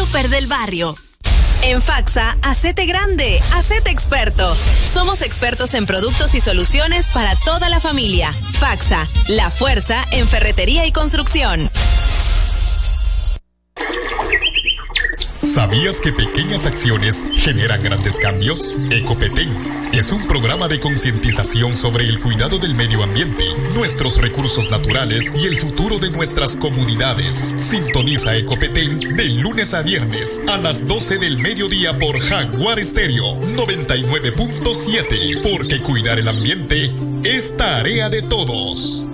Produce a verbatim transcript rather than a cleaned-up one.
súper del barrio. En FACSA, hacete grande, hacete experto. Somos expertos en productos y soluciones para toda la familia. FACSA, la fuerza en ferretería y construcción. ¿Sabías que pequeñas acciones generan grandes cambios? Ecopetén es un programa de concientización sobre el cuidado del medio ambiente, nuestros recursos naturales y el futuro de nuestras comunidades. Sintoniza Ecopetén de lunes a viernes a las doce del mediodía por Jaguar Estéreo noventa y nueve punto siete, porque cuidar el ambiente es tarea de todos.